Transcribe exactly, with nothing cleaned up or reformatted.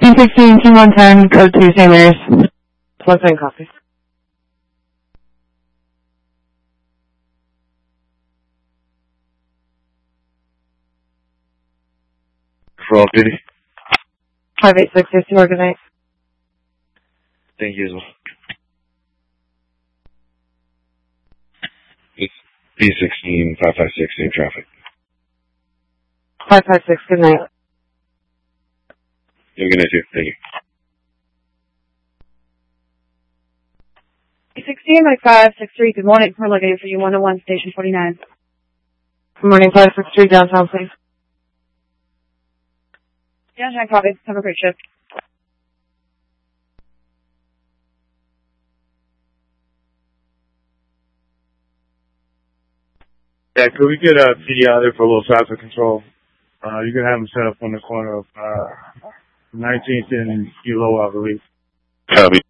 P sixteen, T one ten, code two, Saint Mary's. Plus nine coffee. For all duty. five eight six, yes, you are. Good night. Thank you as well. It's P sixteen, five five six, same traffic. five five six, good night. Yeah, good night too. Thank you. P sixteen, like five six three, good morning. We're looking for you, one oh one, station forty-nine. Good morning, five six three, downtown, please. Yeah, I copy. Have a great shift. Yeah, could we get a P D out there for a little traffic control? Uh, you can have them set up on the corner of uh, nineteenth and Kilo, I believe. Copy.